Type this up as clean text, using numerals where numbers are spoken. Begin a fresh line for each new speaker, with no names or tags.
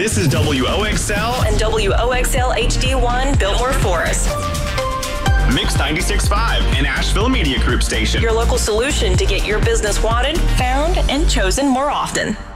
This is WOXL
and WOXL HD1 Biltmore Forest.
Mix 96.5 and Asheville Media Group station.
Your local solution to get your business wanted, found, and chosen more often.